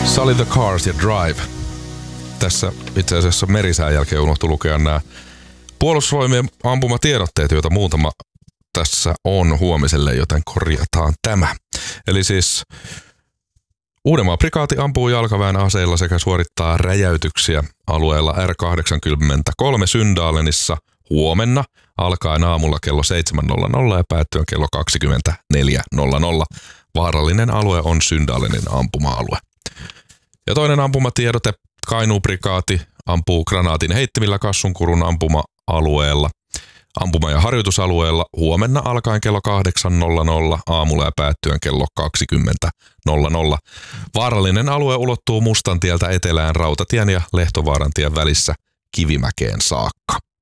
Sally the Cars ja Drive. Tässä itse asiassa merisään jälkeen unohtui lukea nämä Puolustusvoimien ampumatiedotteet, joita muutama tässä on huomiselle, joten korjataan tämä. Eli siis Uudenmaan prikaati ampuu jalkaväen aseilla sekä suorittaa räjäytyksiä alueella R83 Syndalenissa huomenna alkaen aamulla kello 7.00 ja päättyen kello 24.00. Vaarallinen alue on Syndalenin ampuma-alue. Ja toinen ampumatiedote, Kainuun prikaati ampuu granaatin heittimillä Kassunkurun ampuma-alueella, ampuma- ja harjoitusalueella huomenna alkaen kello 8.00 aamulla ja päättyen kello 20.00. Vaarallinen alue ulottuu Mustantieltä etelään Rautatien ja Lehtovaarantien välissä Kivimäkeen saakka.